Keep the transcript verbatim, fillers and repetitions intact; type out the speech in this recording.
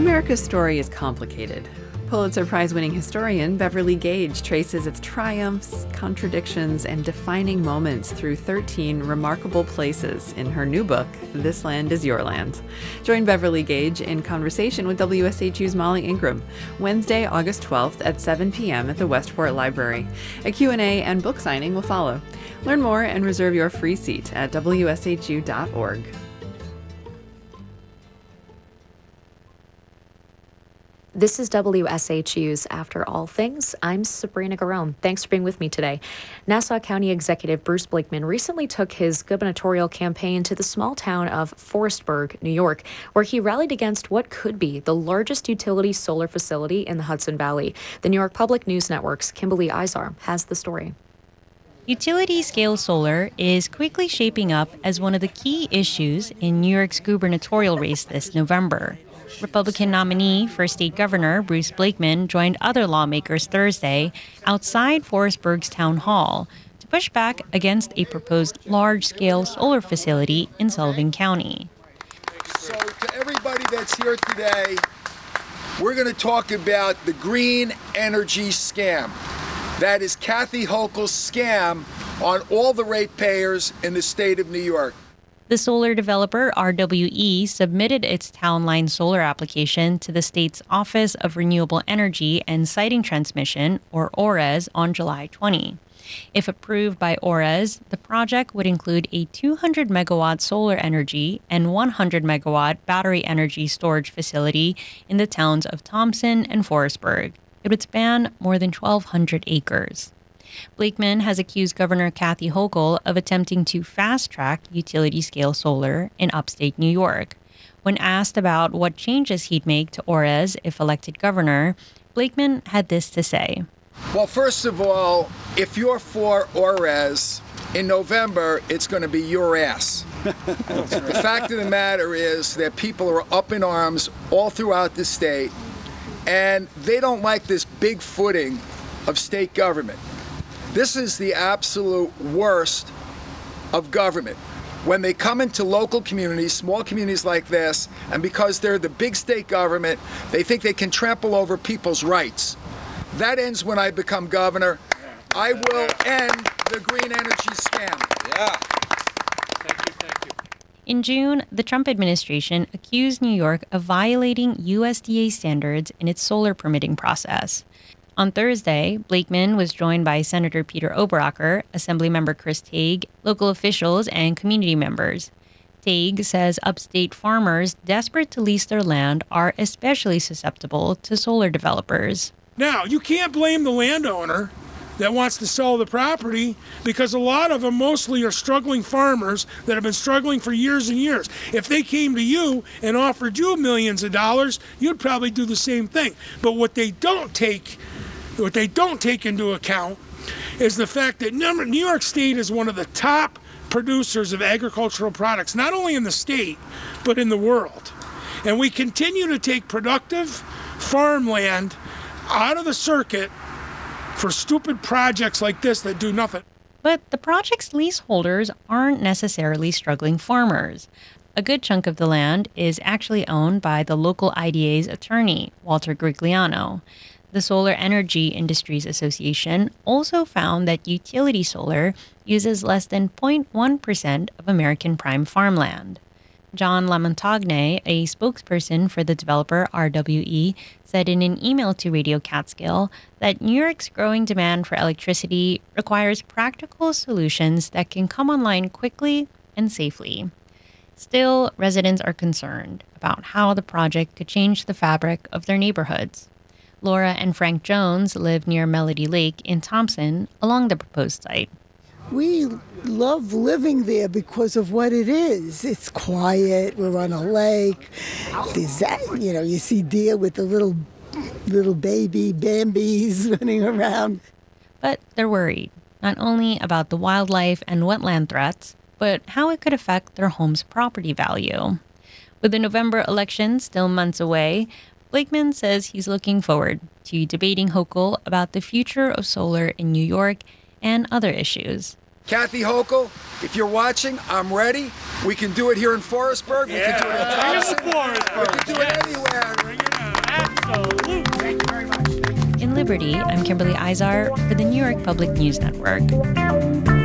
America's story is complicated. Pulitzer Prize-winning historian Beverly Gage traces its triumphs, contradictions, and defining moments through thirteen remarkable places in her new book, This Land is Your Land. Join Beverly Gage in conversation with W S H U's Molly Ingram, Wednesday, August twelfth at seven p.m. at the Westport Library. A Q and A and book signing will follow. Learn more and reserve your free seat at W S H U dot org. This is W S H U's After All Things. I'm Sabrina Garone. Thanks for being with me today. Nassau County Executive Bruce Blakeman recently took his gubernatorial campaign to the small town of Forestburg, New York, where he rallied against what could be the largest utility solar facility in the Hudson Valley. The New York Public News Network's Kimberly Izar has the story. Utility-scale solar is quickly shaping up as one of the key issues in New York's gubernatorial race this November. Republican nominee for state governor Bruce Blakeman joined other lawmakers Thursday outside Forestburg's town hall to push back against a proposed large-scale solar facility in Sullivan County. So to everybody that's here today, we're going to talk about the green energy scam. That is Kathy Hochul's scam on all the ratepayers in the state of New York. The solar developer R W E submitted its town line solar application to the state's Office of Renewable Energy and Siting Transmission, or O R E S, on July twentieth. If approved by O R E S, the project would include a two hundred megawatt solar energy and one hundred megawatt battery energy storage facility in the towns of Thompson and Forestburg. It would span more than twelve hundred acres. Blakeman has accused Governor Kathy Hochul of attempting to fast-track utility-scale solar in upstate New York. When asked about what changes he'd make to O R E S if elected governor, Blakeman had this to say. Well, first of all, if you're for O R E S, in November, it's going to be your ass. The fact of the matter is that people are up in arms all throughout the state, and they don't like this big footing of state government. This is the absolute worst of government. When they come into local communities, small communities like this, and because they're the big state government, they think they can trample over people's rights. That ends when I become governor. I will end the green energy scam. Yeah. Thank you, thank you. In June, the Trump administration accused New York of violating U S D A standards in its solar permitting process. On Thursday, Blakeman was joined by Senator Peter Oberacker, Assemblymember Chris Tague, local officials, and community members. Tague says upstate farmers desperate to lease their land are especially susceptible to solar developers. Now, you can't blame the landowner that wants to sell the property because a lot of them mostly are struggling farmers that have been struggling for years and years. If they came to you and offered you millions of dollars, you'd probably do the same thing. But what they don't take What they don't take into account is the fact that New York State is one of the top producers of agricultural products, not only in the state, but in the world. And we continue to take productive farmland out of the circuit for stupid projects like this that do nothing. But the project's leaseholders aren't necessarily struggling farmers. A good chunk of the land is actually owned by the local I D A's attorney, Walter Grigliano. The Solar Energy Industries Association also found that utility solar uses less than zero point one percent of American prime farmland. John Lamontagne, a spokesperson for the developer R W E, said in an email to Radio Catskill that New York's growing demand for electricity requires practical solutions that can come online quickly and safely. Still, residents are concerned about how the project could change the fabric of their neighborhoods. Laura and Frank Jones live near Melody Lake in Thompson along the proposed site. We love living there because of what it is. It's quiet. We're on a lake. There's that, you know, you see deer with the little little baby Bambis running around. But they're worried, not only about the wildlife and wetland threats, but how it could affect their home's property value. With the November election still months away, Blakeman says he's looking forward to debating Hochul about the future of solar in New York and other issues. Kathy Hochul, if you're watching, I'm ready. We can do it here in Forestburg. We Yeah. can do it in Thompson. We can do it anywhere. Liberty, I'm Kimberly Izar for the New York Public News Network.